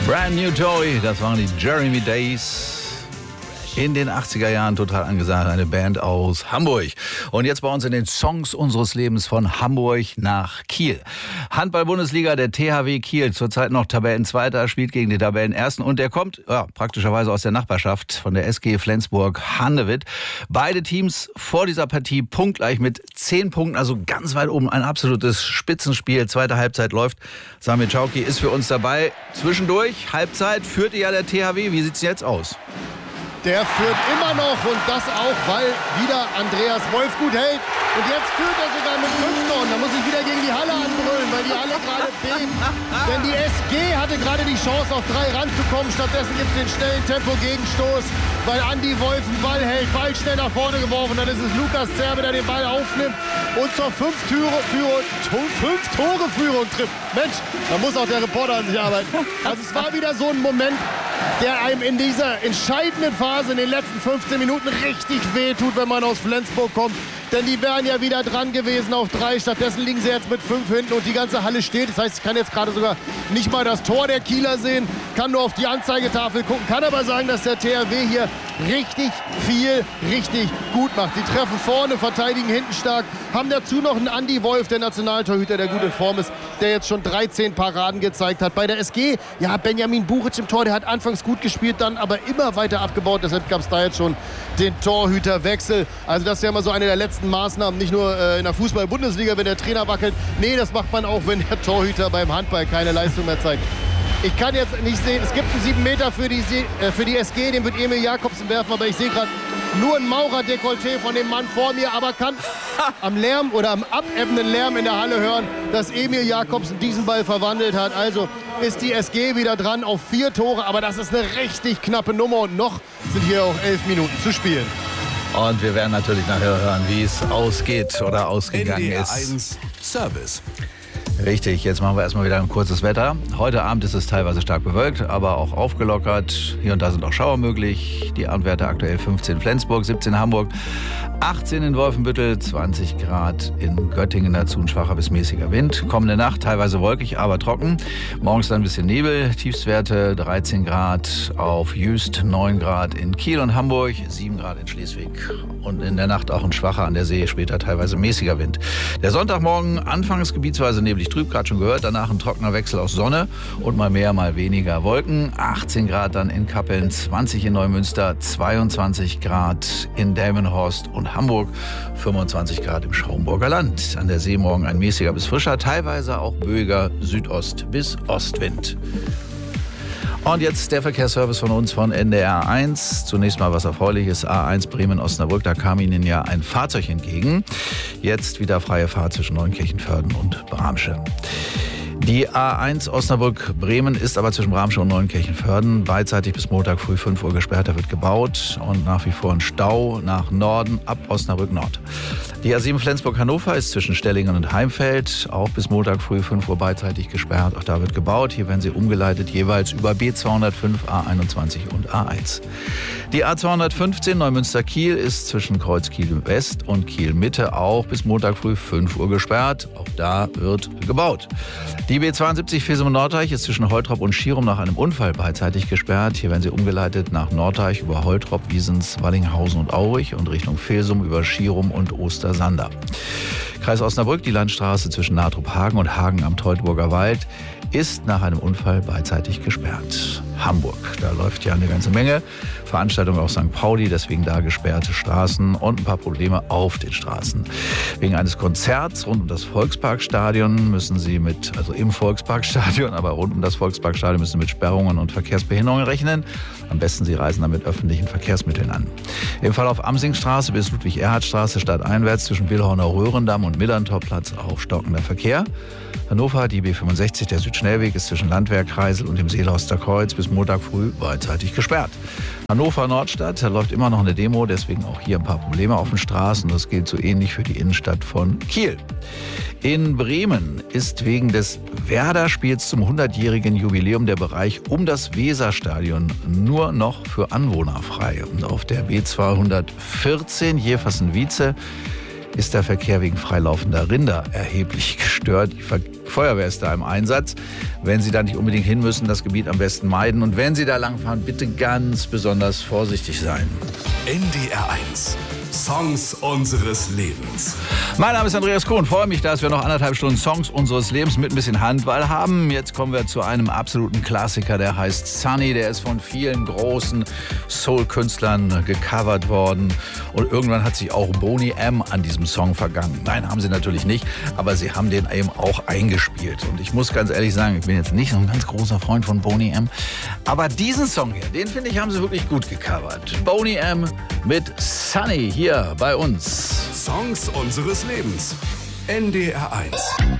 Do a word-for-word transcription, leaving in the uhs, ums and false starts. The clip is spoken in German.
Brand New Toy, das waren die Jeremy Days. In den achtziger Jahren total angesagt, eine Band aus Hamburg. Und jetzt bei uns in den Songs unseres Lebens von Hamburg nach Kiel. Handball-Bundesliga, der T H W Kiel, zurzeit noch Tabellenzweiter, spielt gegen die Tabellenersten. Und der kommt ja, praktischerweise aus der Nachbarschaft von der S G Flensburg-Handewitt. Beide Teams vor dieser Partie punktgleich mit zehn Punkten, also ganz weit oben. Ein absolutes Spitzenspiel. Zweite Halbzeit läuft. Samir Czauki ist für uns dabei. Zwischendurch, Halbzeit, führte ja der T H W. Wie sieht's jetzt aus? Der führt immer noch und das auch, weil wieder Andreas Wolf gut hält. Und jetzt führt er sogar mit fünf Toren. Da muss ich wieder gegen die Halle anbrüllen, weil die Halle gerade bebt. Denn die S G hatte gerade die Chance, auf drei ranzukommen. Stattdessen gibt es den schnellen Tempo-Gegenstoß, weil Andi Wolf den Ball hält. Ball schnell nach vorne geworfen. Dann ist es Lukas Zerbe, der den Ball aufnimmt und zur fünf Tore Führung, fünf Tore Führung trifft. Mensch, da muss auch der Reporter an sich arbeiten. Also es war wieder so ein Moment, der einem in dieser entscheidenden Phase in den letzten fünfzehn Minuten richtig wehtut, wenn man aus Flensburg kommt. Denn die wären ja wieder dran gewesen auf drei. Stattdessen liegen sie jetzt mit fünf hinten und die ganze Halle steht. Das heißt, ich kann jetzt gerade sogar nicht mal das Tor der Kieler sehen, kann nur auf die Anzeigetafel gucken, kann aber sagen, dass der T H W hier richtig viel, richtig gut macht. Sie treffen vorne, verteidigen hinten stark, haben dazu noch einen Andi Wolf, der Nationaltorhüter, der gut in Form ist, der jetzt schon dreizehn Paraden gezeigt hat. Bei der S G, ja, Benjamin Buchitsch im Tor, der hat anfangs gut gespielt, dann aber immer weiter abgebaut. Deshalb gab es da jetzt schon den Torhüterwechsel. Also das ist ja immer so eine der letzten Maßnahmen, nicht nur äh, in der Fußball-Bundesliga, wenn der Trainer wackelt. Nee, das macht man auch, wenn der Torhüter beim Handball keine Leistung mehr zeigt. Ich kann jetzt nicht sehen, es gibt einen sieben Meter für die, äh, für die S G, den wird Emil Jakobsen werfen, aber ich sehe gerade nur ein Maurer-Dekolleté von dem Mann vor mir, aber kann am Lärm oder am abebbenden Lärm in der Halle hören, dass Emil Jakobsen diesen Ball verwandelt hat. Also ist die S G wieder dran auf vier Tore, aber das ist eine richtig knappe Nummer und noch sind hier auch elf Minuten zu spielen. Und wir werden natürlich nachher hören, wie es ausgeht oder ausgegangen N D R ist. eins Service. Richtig, jetzt machen wir erstmal wieder ein kurzes Wetter. Heute Abend ist es teilweise stark bewölkt, aber auch aufgelockert. Hier und da sind auch Schauer möglich. Die Abendwerte aktuell fünfzehn Flensburg, siebzehn Hamburg, achtzehn in Wolfenbüttel, zwanzig Grad in Göttingen, dazu ein schwacher bis mäßiger Wind. Kommende Nacht teilweise wolkig, aber trocken. Morgens dann ein bisschen Nebel, Tiefstwerte dreizehn Grad auf Jüst, neun Grad in Kiel und Hamburg, sieben Grad in Schleswig. Und in der Nacht auch ein schwacher an der See, später teilweise mäßiger Wind. Der Sonntagmorgen anfangs gebietsweise neblig trüb, gerade schon gehört, danach ein trockener Wechsel aus Sonne und mal mehr, mal weniger Wolken. achtzehn Grad dann in Kappeln, zwanzig in Neumünster, zweiundzwanzig Grad in Delmenhorst und Hamburg, fünfundzwanzig Grad im Schaumburger Land. An der See morgen ein mäßiger bis frischer, teilweise auch böiger Südost- bis Ostwind. Und jetzt der Verkehrsservice von uns von N D R eins. Zunächst mal was Erfreuliches. A eins Bremen-Osnabrück, da kam Ihnen ja ein Fahrzeug entgegen. Jetzt wieder freie Fahrt zwischen Neunkirchen-Vörden und Bramsche. Die A eins Osnabrück-Bremen ist aber zwischen Bramsche und Neunkirchen-Vörden beidseitig bis Montag früh fünf Uhr gesperrt. Da wird gebaut und nach wie vor ein Stau nach Norden ab Osnabrück Nord. Die A sieben Flensburg-Hannover ist zwischen Stellingen und Heimfeld auch bis Montag früh fünf Uhr beidseitig gesperrt. Auch da wird gebaut. Hier werden sie umgeleitet jeweils über B zweihundertfünf, A einundzwanzig und A eins. Die A zweihundertfünfzehn Neumünster-Kiel ist zwischen Kreuz Kiel West und Kiel Mitte auch bis Montag früh fünf Uhr gesperrt. Auch da wird gebaut. Die B zweiundsiebzig Fesum-Norddeich ist zwischen Holtrop und Schierum nach einem Unfall beidseitig gesperrt. Hier werden sie umgeleitet nach Norddeich über Holtrop, Wiesens, Wallinghausen und Aurich und Richtung Fesum über Schierum und Ostersander. Kreis Osnabrück, die Landstraße zwischen Natruphagen und Hagen am Teutoburger Wald ist nach einem Unfall beidseitig gesperrt. Hamburg, da läuft ja eine ganze Menge. Veranstaltungen auf Sankt Pauli, deswegen da gesperrte Straßen und ein paar Probleme auf den Straßen. Wegen eines Konzerts rund um das Volksparkstadion müssen Sie mit, also im Volksparkstadion, aber rund um das Volksparkstadion müssen Sie mit Sperrungen und Verkehrsbehinderungen rechnen. Am besten Sie reisen dann mit öffentlichen Verkehrsmitteln an. Im Fall auf Amsingstraße bis Ludwig-Erhard-Straße stadteinwärts zwischen Billhorner Röhrendamm und Millerntorplatz auch stockender Verkehr. Hannover, die B fünfundsechzig, der Südschnellweg ist zwischen Landwehr, Kreisel und dem Seelhorster Kreuz bis Montag früh beidseitig gesperrt. Hannover Nordstadt, da läuft immer noch eine Demo, deswegen auch hier ein paar Probleme auf den Straßen. Das gilt so ähnlich für die Innenstadt von Kiel. In Bremen ist wegen des Werder-Spiels zum hundertjährigen Jubiläum der Bereich um das Weserstadion nur noch für Anwohner frei. Und auf der B zweihundertvierzehn Jeversen-Wietze ist der Verkehr wegen freilaufender Rinder erheblich gestört. Die Ver- Feuerwehr ist da im Einsatz. Wenn Sie da nicht unbedingt hin müssen, das Gebiet am besten meiden. Und wenn Sie da langfahren, bitte ganz besonders vorsichtig sein. N D R eins. Songs unseres Lebens. Mein Name ist Andreas Kohn. Freue mich, dass wir noch anderthalb Stunden Songs unseres Lebens mit ein bisschen Handball haben. Jetzt kommen wir zu einem absoluten Klassiker, der heißt Sunny. Der ist von vielen großen Soul-Künstlern gecovert worden. Und irgendwann hat sich auch Boney M. an diesem Song vergangen. Nein, haben sie natürlich nicht, aber sie haben den eben auch eingespielt. Und ich muss ganz ehrlich sagen, ich bin jetzt nicht so ein ganz großer Freund von Boney M. Aber diesen Song hier, den finde ich, haben sie wirklich gut gecovert. Boney M. mit Sunny hier bei uns. Songs unseres Lebens. N D R eins.